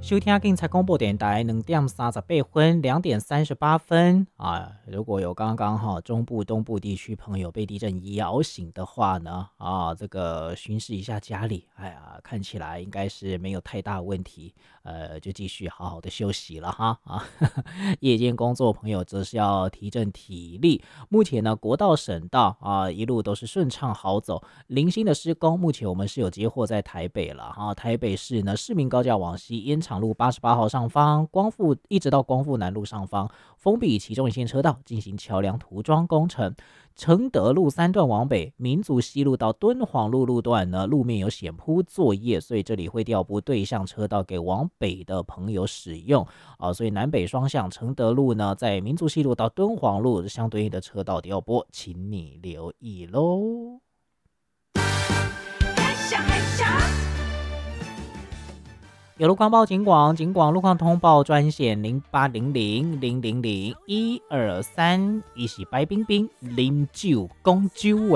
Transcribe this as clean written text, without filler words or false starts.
收听警察广播电台2点38分2点38分啊！如果有刚刚中部东部地区朋友被地震摇醒的话呢，这个巡视一下家里，哎呀，看起来应该是没有太大问题，就继续好好的休息了哈啊！夜间工作朋友则是要提振体力。目前呢，国道、省道一路都是顺畅好走。零星的施工，目前我们是有接获在台北了哈。台北市呢，市民高架往西，烟厂路88号上方，光复一直到光复南路上方，封闭其中一线车道进行桥梁涂装工程。承德路3段往北，民族西路到敦煌路路段呢，路面有险铺作业，所以这里会调拨对向车道给往北的朋友使用所以南北双向承德路呢，在民族西路到敦煌路相对应的车道调拨，请你留意喽。有路况报警广路况通报专线0800000123，一是白冰冰啉酒讲酒